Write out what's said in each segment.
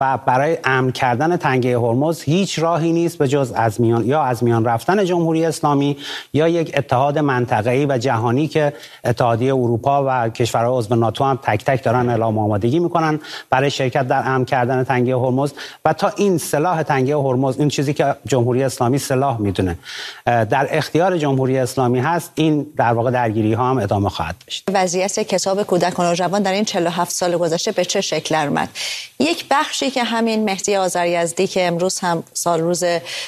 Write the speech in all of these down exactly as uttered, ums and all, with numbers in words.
و برای امن کردن تنگه هرمز هیچ راهی نیست به جز از میان یا از میان رفتن جمهوری اسلامی یا یک اتحاد منطقه‌ای و جهانی که اتحادیه اروپا و کشورهای عضو ناتو هم تک تک دارن اعلام آمادگی میکنن برای شرکت در امن کردن تنگه هرمز. و تا این سلاح تنگه هرمز، این چیزی که جمهوری اسلامی سلاح میدونه، در اختیار جمهوری اسلامی هست، این در واقع درگیری ها هم ادامه خواهد داشت. وضعیت کتاب کودک و نوجوان در این چهل و هفت سال گذشته به چه شکل درآمد؟ یک بخشی که همین مهدی آذریزدی که امروز هم سال روز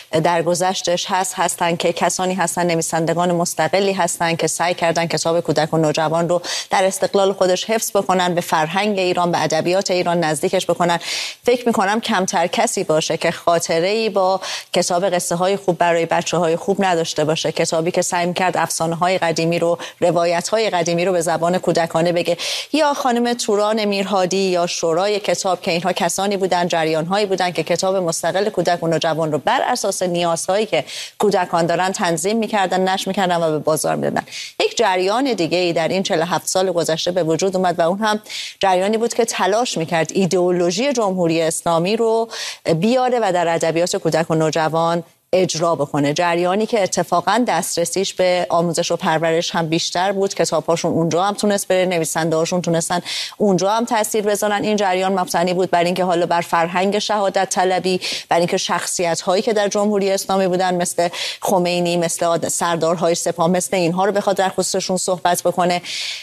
درگذشتش هست هستن که کسانی هستن، نویسندگان مستقلی هستن که سعی کردن کتاب کودک و نوجوان رو در استقلال خودش حفظ بکنن، به فرهنگ ایران، به ادبیات ایران نزدیکش بکنن. فکر میکنم کمتر کسی باشه که خاطره‌ای با کتاب قصه های خوب برای بچه‌های خوب نداشته باشه، کتابی که سعی می‌کرد افسانه‌های قدیمی رو، روایت‌های قدیمی رو به زبان کودکانه بگه. یا خانم توران میرهادی یا شورای کتاب که اینها کسانی بودن، جریان‌هایی بودن که کتاب مستقل کودک و نوجوان رو بر اساس نیازهایی که کودکان دارن تنظیم می‌کردن، نشر می‌کردن و به بازار می‌دادن. یک جریان دیگه‌ای در این چهل و هفت سال گذشته به وجود اومد و اون هم جریانی بود که تلاش می‌کرد ایدئولوژی جمهوری اسلامی رو بیاره و در ادبیات کودک و نوجوان اجرا بکنه. جریانی که اتفاقا دسترسیش به آموزش و پرورش هم بیشتر بود، کتاب‌هاشون اونجا هم تونست بره، نویسنده‌هاشون تونستن اونجا هم تاثیر بذارن. این جریان مبتنی بود بر اینکه حالا بر فرهنگ شهادت طلبی، بر اینکه شخصیت‌هایی که در جمهوری اسلامی بودن مثل خمینی، مثل سردارهای سپاه، مثل اینها رو بخواد در خصوصشون صحبت بکنه.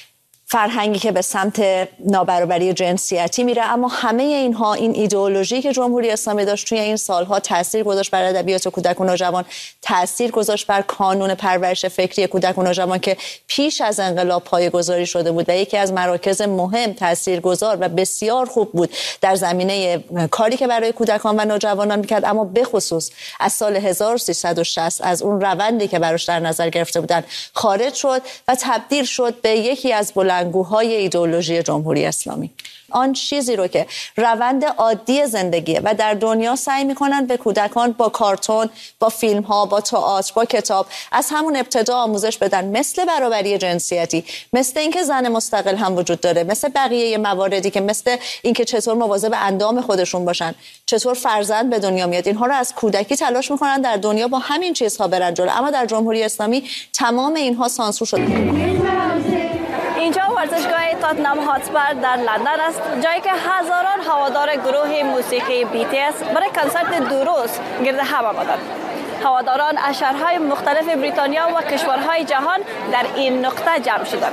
فرهنگی که به سمت نابرابری جنسیتی میره. اما همه اینها، این ایدئولوژی که جمهوری اسلامی داشت توی این سالها تاثیر گذاشت بر ادبیات کودک و نوجوان، تاثیر گذاشت بر کانون پرورش فکری کودک و نوجوان که پیش از انقلاب پایه‌گذاری شده بود و یکی از مراکز مهم، تاثیرگذار و بسیار خوب بود در زمینه کاری که برای کودکان و نوجوانان میکرد. اما به خصوص از سال هزار و سیصد و شصت از اون روندی که براش در نظر گرفته بودن خارج شد و تبدیل شد به یکی از بلندگوهای ایدئولوژی جمهوری اسلامی. آن چیزی رو که روند عادی زندگیه و در دنیا سعی میکنن به کودکان با کارتون، با فیلم ها، با تئاتر، با کتاب از همون ابتدا آموزش بدن، مثل برابری جنسیتی، مثل اینکه زن مستقل هم وجود داره، مثل بقیه مواردی که مثل اینکه چطور مواظب اندام خودشون باشن، چطور فرزند به دنیا میاد. اینها رو از کودکی تلاش میکنن در دنیا با همین چیزها برن جلو. اما در جمهوری اسلامی تمام اینها سانسور شده. اینجا ورزشگاه تاتنام هاتسپر در لندن است، جایی که هزاران هوادار گروه موسیقی بی تی اس برای کنسرت دو روز گرد هم آمدند. هواداران از شهرهای مختلف بریتانیا و کشورهای جهان در این نقطه جمع شدند.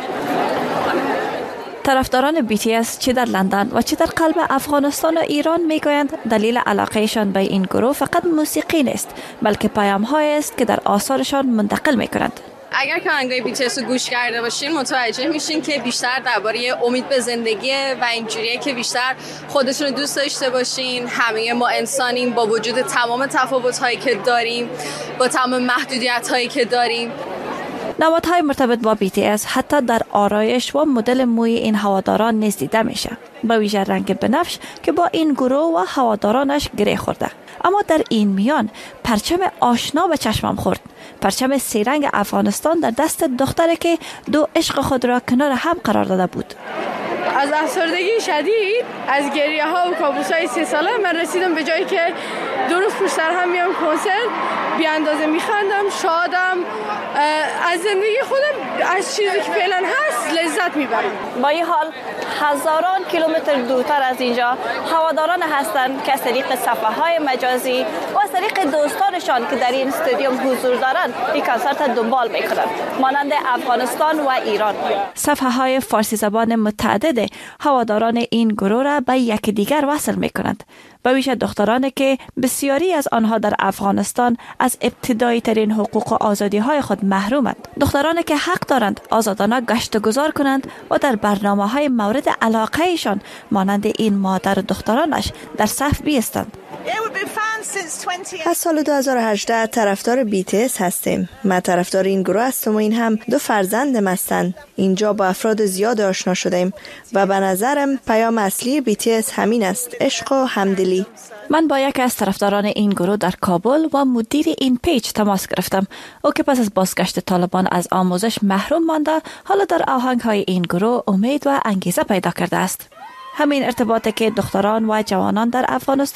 طرفداران بی تی اس چه در لندن و چه در قلب افغانستان و ایران میگویند دلیل علاقهشان به این گروه فقط موسیقی نیست، بلکه پیام‌هایی است که در آثارشان منتقل میکنند. اگر که آهنگای بی تی اس رو گوش کرده باشین متوجه میشین که بیشتر درباره امید به زندگی و اینجوریه که بیشتر خودتون رو دوست داشته باشین. همه ما انسانیم با وجود تمام تفاوت‌هایی که داریم، با تمام محدودیت‌هایی که داریم. نمادهای مرتبط با بی تی اس حتی در آرایش و مدل موی این هواداران نیز دیده میشه، با ویژه رنگ بنفش که با این گروه و هوادارانش گره خورده. اما در این میان پرچم آشنا به چشمم خورد، پرچم سیرنگ افغانستان در دست دختری که دو عشق خود را کنار هم قرار داده بود. از افسردگی شدید، از گریه ها و کابوس های سه ساله من رسیدم به جایی که دو روز پشت سر هم میام کنسرت، بی اندازه میخندم، شادم، از زندگی خودم، از چیزی که فعلا هست لذت میبرم. با این حال هزاران کیلومتر دورتر از اینجا هواداران هستند که از طریق صفحه های مجازی و از طریق دوستانشان که در این استادیوم حضور دارند این کنسرت دنبال میکنند، مانند افغانستان و ایران. صفحه های فارسی زبان متعدد هواداران این گروه را به یکدیگر وصل میکنند، به ویژه دخترانی که بسیاری از آنها در افغانستان از ابتدایی ترین حقوق و آزادی های خود محرومند. دخترانی که حق دارند آزادانه گشت و گذار کنند و در برنامه های مورد علاقه ایشان مانند این مادر و دخترانش در صف بیستند. از سال دو هزار و هجده طرفدار بی تی اس هستیم. من طرفدار این گروه هستم و این هم دو فرزندم هستند. اینجا با افراد زیاد آشنا شدیم و به نظرم پیام اصلی بی تی اس همین است: عشق و همدلی. من با یکی از طرفداران این گروه در کابل و مدیر این پیج تماس گرفتم. او که پس از بازگشت طالبان از آموزش محروم مانده، حالا در آهنگ‌های این گروه امید و انگیزه پیدا کرده است. همین ارتباطی که دختران و جوانان در افغانستان